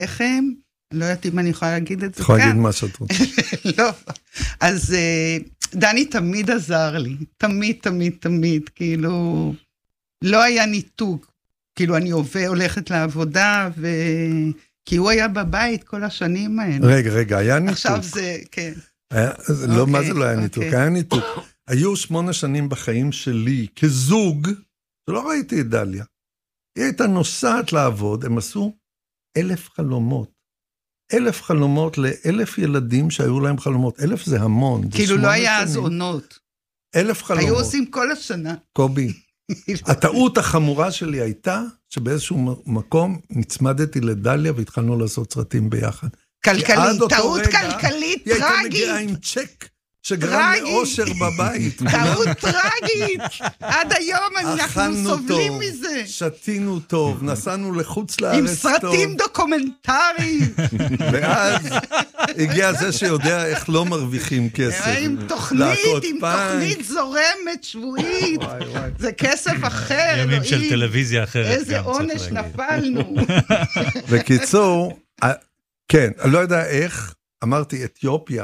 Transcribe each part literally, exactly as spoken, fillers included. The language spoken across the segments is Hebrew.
איך הם? לא יודעת אם אני יכולה להגיד את זה כאן. יכולה להגיד מה שאת רוצה. לא, אז דני תמיד עזר לי, תמיד, תמיד, תמיד, כאילו, לא היה ניתוק, כאילו אני עובד, הולכת לעבודה, ו... כי הוא היה בבית כל השנים האלה. רגע, רגע, היה ניתוק. עכשיו זה, כן. היה, לא, מה זה לא היה ניתוק? היה ניתוק. היו שמונה שנים בחיים שלי, כזוג, שלא ראיתי את דליה. היא הייתה נוסעת לעבוד, הם עשו אלף חלומות. אלף חלומות לאלף ילדים שהיו להם חלומות. אלף זה המון. כאילו לא היה אז עונות. אלף חלומות. היו עושים כל השנה. קובי, הטעות החמורה שלי הייתה, שבאיזשהו מקום נצמדתי לדליה, והתחלנו לעשות סרטים ביחד. כלכלית, טעות כלכלית, טרגית. היא הייתה מגיעה עם צ'ק, שגרם לאושר בבית. טעות טרגית. עד היום אנחנו סובלים מזה. שתינו טוב, נסענו לחוץ לארץ עם טוב. סרטים דוקומנטריים. ואז הגיע זה שיודע איך לא מרוויחים כסף. עם תוכנית, עם תוכנית זורמת, שבועית. זה כסף אחר. ימים של טלוויזיה אחרת. איזה עונש נפלנו. בקיצור, כן, אני לא יודע איך, אמרתי אתיופיה,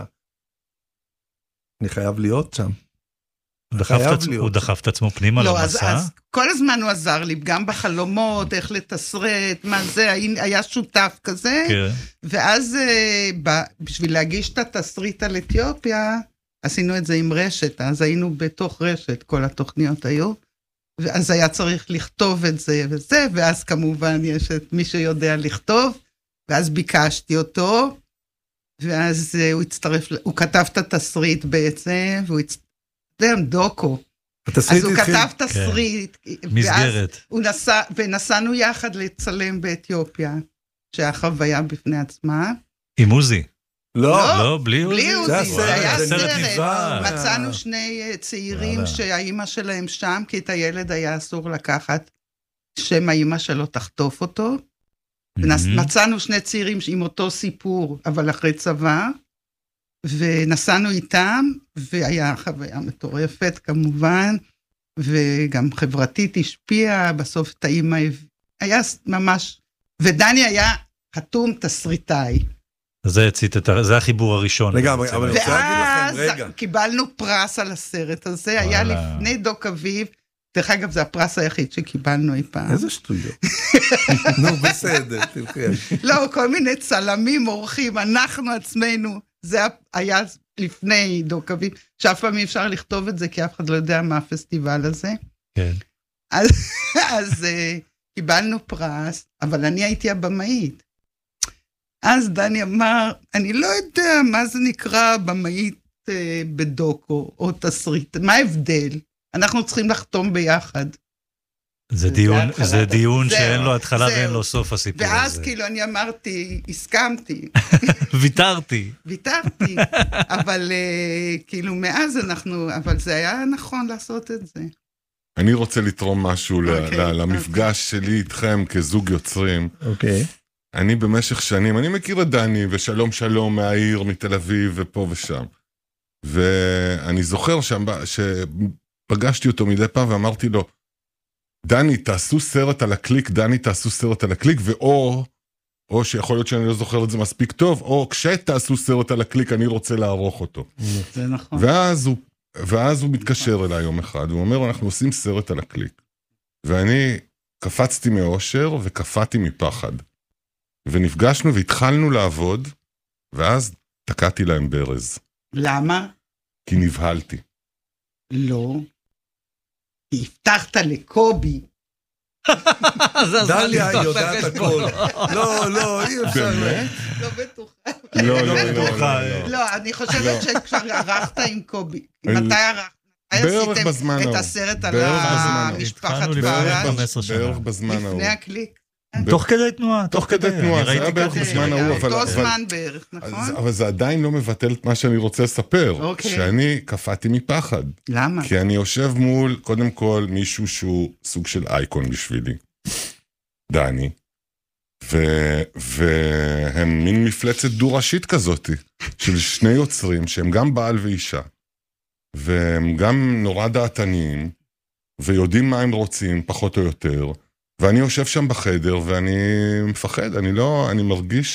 אני חייב להיות שם. הוא דחף את עצמו פנימה למסע? אז כל הזמן הוא עזר לי, גם בחלומות, איך לתסרט, מה זה, היה שותף כזה, ואז בשביל להגיש את התסריט על אתיופיה, עשינו את זה עם רשת, אז היינו בתוך רשת, כל התוכניות היו, ואז היה צריך לכתוב את זה וזה, ואז כמובן יש את מי שיודע לכתוב, ואז ביקשתי אותו, ואז הוא הצטרף, הוא כתב את התסריט בעצם, והוא הצטרף, זה דוקו. אז הוא כתב תסריט, מסגרת. ונסענו יחד לצלם באתיופיה, שהיה חוויה בפני עצמה. עם עוזי. לא, לא, בלי עוזי. בלי עוזי, זה היה סרט. מצאנו שני צעירים שהאימא שלהם שם, כי את הילד היה אסור לקחת, שם האימא שלו תחטוף אותו. מצאנו שני צעירים עם אותו סיפור, אבל אחרי צבא, ונסענו איתם, והיה חוויה מטורפת כמובן, וגם חברתית השפיעה, בסוף את האמא, היה ממש, ודני היה חתום תסריטאי. זה הצית את, זה החיבור הראשון. לגמרי, אבל אני רוצה להגיד לכם, רגע. ואז קיבלנו פרס על הסרט הזה, היה לפני דוק אביב, דרך אגב, זה הפרס היחיד שקיבלנו אי פעם. איזה שטויות. נו, בסדר, תלכי. לא, כל מיני צלמים, אורחים, אנחנו עצמנו, זה היה לפני דוק אביב, שאף פעם אי אפשר לכתוב את זה, כי אף אחד לא יודע מה הפסטיבל הזה. כן. אז, אז uh, קיבלנו פרס, אבל אני הייתי הבמאית. אז דני אמר, אני לא יודע מה זה נקרא במאית uh, בדוקו, או תסריט, מה ההבדל? אנחנו צריכים לחתום ביחד. זה דיון, זה דיון שאין לו התחלה ואין לו סוף הסיפור הזה. ואז כאילו אני אמרתי, הסכמתי. ויתרתי. ויתרתי. אבל כאילו מאז אנחנו, אבל זה היה נכון לעשות את זה. אני רוצה לתרום משהו למפגש שלי איתכם כזוג יוצרים. אוקיי. אני במשך שנים, אני מכיר את דני, ושלום שלום מהעיר, מתל אביב ופה ושם. ואני זוכר שם, שפגשתי אותו מדי פעם ואמרתי לו, דני, תעשו סרט על הקליק, דני, תעשו סרט על הקליק, ואו, או שיכול להיות שאני לא זוכר את זה מספיק טוב, או כשתעשו סרט על הקליק, אני רוצה לערוך אותו. זה נכון. ואז הוא, ואז הוא מתקשר אליי יום אחד, והוא אומר, אנחנו עושים סרט על הקליק. ואני קפצתי מאושר וקפאתי מפחד. ונפגשנו והתחלנו לעבוד, ואז תקעתי להם ברז. למה? כי נבהלתי. לא. כי הבטחת לקובי. דליה יודעת הכל. לא, לא, אי אפשר. לא בטוחה. לא, לא, לא. לא, אני חושבת שכבר ערכת עם קובי. מתי ערכת? בערך בזמן ההוא. את הסרט על המשפחת פרש. בערך בזמן ההוא. לפני הקליק. תוך כדי תנועה. תוך כדי תנועה, זה היה בערך בזמן ההוא. אותו זמן בערך, נכון? אבל זה עדיין לא מבטל את מה שאני רוצה לספר. שאני קפאתי מפחד. למה? כי אני יושב מול, קודם כל, מישהו שהוא סוג של אייקון בשבילי. דני. והם מין מפלצת דו-ראשית כזאת, של שני יוצרים, שהם גם בעל ואישה. והם גם נורא דעתניים, ויודעים מה הם רוצים, פחות או יותר, ואני יושב שם בחדר, ואני מפחד, אני לא, אני מרגיש